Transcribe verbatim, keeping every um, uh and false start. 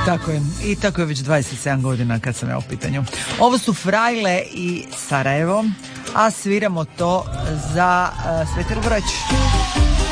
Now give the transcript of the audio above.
Tako je. I tako je već dvadeset sedam godina kad sam ja u pitanju. Ovo su Frajle i Sarajevo, a sviramo to za uh, Sveti Lugorać.